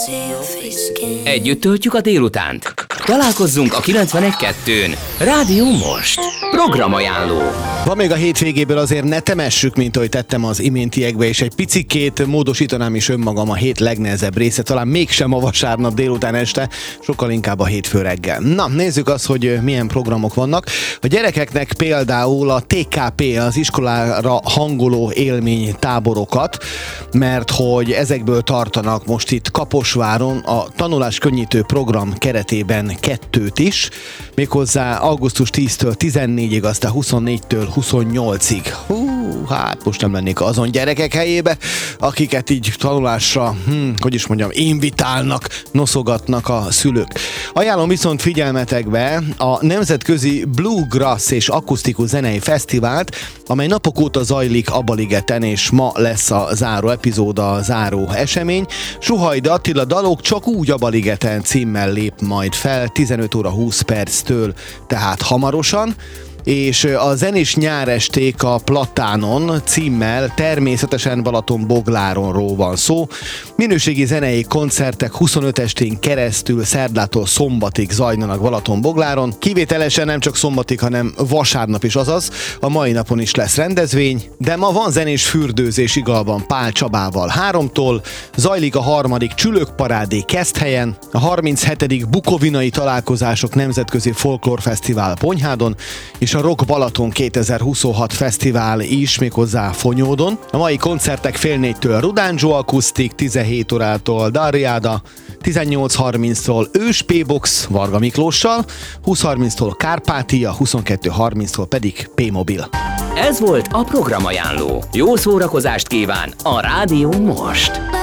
Együtt töltjük a délutánt. Találkozzunk a 91.2-n. Rádió Most. Programajánló. Van még a hétvégéből, azért ne temessük, mint ahogy tettem az iméntiekbe, és egy picikét módosítanám is önmagam a hét legnehezebb része, talán mégsem a vasárnap délután este, sokkal inkább a hétfő reggel. Na, nézzük azt, hogy milyen programok vannak. A gyerekeknek például a TKP, az iskolára hangoló élmény táborokat, mert hogy ezekből tartanak most itt Kaposváron a tanulás könnyítő program keretében 2 is, méghozzá augusztus 10-től 14-ig, aztán 24-től 28-ig. Hát most nem lennék azon gyerekek helyébe, akiket így tanulásra, invitálnak, noszogatnak a szülők. Ajánlom viszont figyelmetekbe a Nemzetközi Bluegrass és Akusztikus Zenei Fesztivált, amely napok óta zajlik Abaligeten, és ma lesz a záró epizód, a záró esemény. Suhajda Attila dalok csak úgy Abaligeten címmel lép majd fel 15 óra 20 perctől, tehát hamarosan. És a zenés nyáresték a Platánon címmel természetesen Balatonbogláronról van szó. Minőségi zenei koncertek 25 estén keresztül szerdától szombatig zajlanak Balatonbogláron. Kivételesen nem csak szombatig, hanem vasárnap is, azaz a mai napon is lesz rendezvény, de ma van zenés fürdőzés Igalban Pál Csabával 3-tól, zajlik a 3. Csülökparádé Keszthelyen, a 37. Bukovinai Találkozások Nemzetközi Folklórfesztivál Ponyhádon, és a Rock Balaton 2026 fesztivál is, méghozzá Fonyódon. A mai koncertek 3:30-től Rudánzsó Akusztik, 17 órától Darriada, 18:30-tól Ős P-Box Varga Miklóssal, 20:30-tól Kárpátia, 22:30-tól pedig P-Mobil. Ez volt a programajánló. Jó szórakozást kíván a Rádió Most.